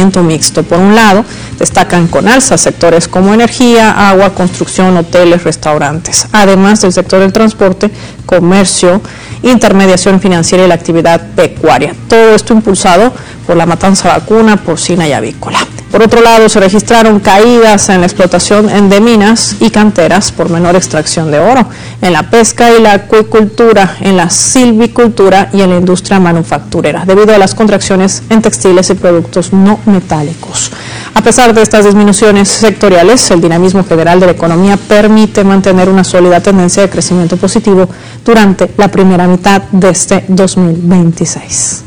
crecimiento mixto. Por un lado, destacan con alza sectores como energía, agua, construcción, hoteles, restaurantes, además del sector del transporte, comercio, intermediación financiera y la actividad pecuaria. Todo esto impulsado por la matanza vacuna, porcina y avícola. Por otro lado, se registraron caídas en la explotación de minas y canteras por menor extracción de oro, en la pesca y la acuicultura, en la silvicultura y en la industria manufacturera, debido a las contracciones en textiles y productos no metálicos. A pesar de estas disminuciones sectoriales, el dinamismo general de la economía permite mantener una sólida tendencia de crecimiento positivo durante la primera mitad de este 2026.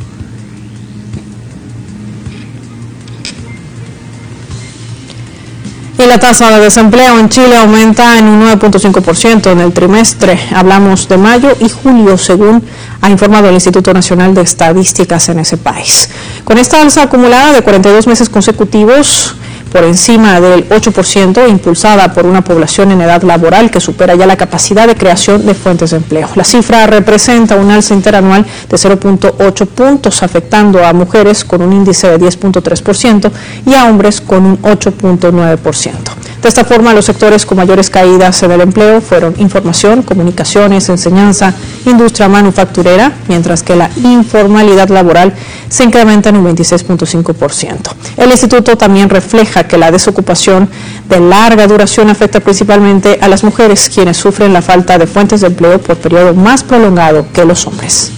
Y la tasa de desempleo en Chile aumenta en un 9.5% en el trimestre. Hablamos de mayo y julio, según ha informado el Instituto Nacional de Estadísticas en ese país. Con esta alza acumulada de 42 meses consecutivos, por encima del 8%, impulsada por una población en edad laboral que supera ya la capacidad de creación de fuentes de empleo. La cifra representa un alza interanual de 0.8 puntos, afectando a mujeres con un índice de 10.3% y a hombres con un 8.9%. De esta forma, los sectores con mayores caídas en el empleo fueron información, comunicaciones, enseñanza, industria manufacturera, mientras que la informalidad laboral se incrementa en un 26.5%. El instituto también refleja que la desocupación de larga duración afecta principalmente a las mujeres, quienes sufren la falta de fuentes de empleo por periodo más prolongado que los hombres.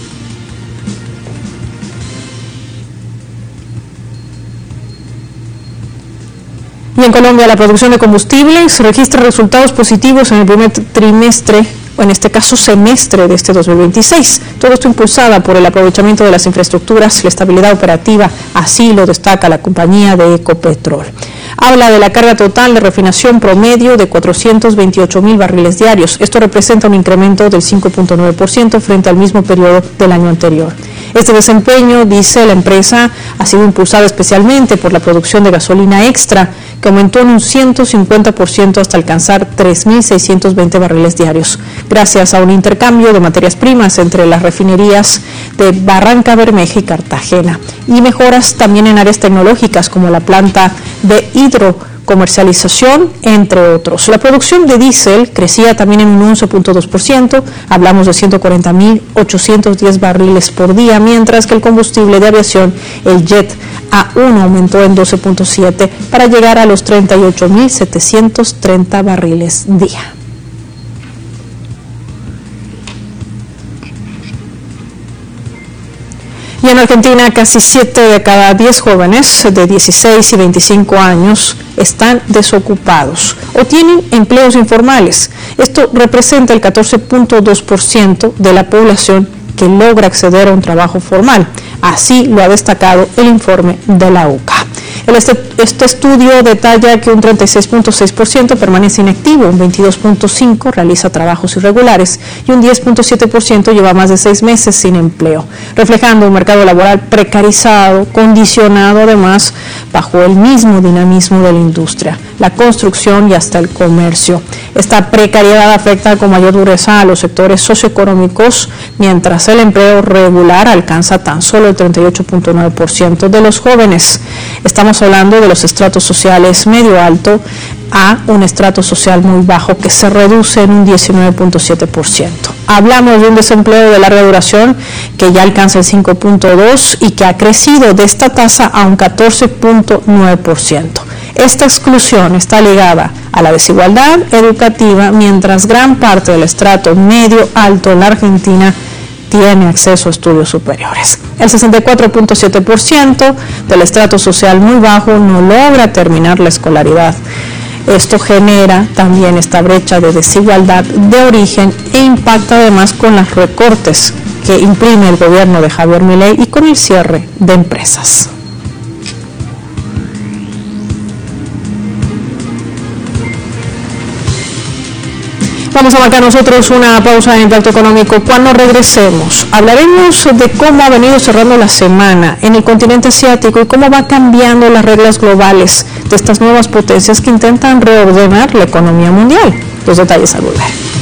Y en Colombia, la producción de combustibles registra resultados positivos en el primer trimestre, o en este caso semestre de este 2026. Todo esto impulsada por el aprovechamiento de las infraestructuras, la estabilidad operativa, así lo destaca la compañía de Ecopetrol. Habla de la carga total de refinación promedio de 428.000 barriles diarios. Esto representa un incremento del 5.9% frente al mismo periodo del año anterior. Este desempeño, dice la empresa, ha sido impulsado especialmente por la producción de gasolina extra, que aumentó en un 150% hasta alcanzar 3.620 barriles diarios, gracias a un intercambio de materias primas entre las refinerías de Barranca Bermeja y Cartagena, y mejoras también en áreas tecnológicas como la planta de hidrocomercialización, entre otros. La producción de diésel crecía también en un 11.2%, hablamos de 140.810 barriles por día, mientras que el combustible de aviación, el jet A1, aumentó en 12.7% para llegar a los 38.730 barriles día. Y en Argentina, casi 7 de cada 10 jóvenes de 16 y 25 años están desocupados o tienen empleos informales. Esto representa el 14.2% de la población que logra acceder a un trabajo formal. Así lo ha destacado el informe de la UCA. Este estudio detalla que un 36.6% permanece inactivo, un 22.5% realiza trabajos irregulares y un 10.7% lleva más de 6 meses sin empleo, reflejando un mercado laboral precarizado, condicionado además bajo el mismo dinamismo de la industria, la construcción y hasta el comercio. Esta precariedad afecta con mayor dureza a los sectores socioeconómicos, mientras el empleo regular alcanza tan solo el 38.9% de los jóvenes. Estamos hablando de los estratos sociales medio alto a un estrato social muy bajo que se reduce en un 19.7%. Hablamos de un desempleo de larga duración que ya alcanza el 5.2% y que ha crecido de esta tasa a un 14.9%. Esta exclusión está ligada a la desigualdad educativa, mientras gran parte del estrato medio alto en la Argentina tiene acceso a estudios superiores. El 64.7% del estrato social muy bajo no logra terminar la escolaridad. Esto genera también esta brecha de desigualdad de origen e impacta además con los recortes que imprime el gobierno de Javier Milei y con el cierre de empresas. Vamos a marcar nosotros una pausa en Impacto Económico. Cuando regresemos, hablaremos de cómo ha venido cerrando la semana en el continente asiático y cómo va cambiando las reglas globales de estas nuevas potencias que intentan reordenar la economía mundial. Los detalles al volver.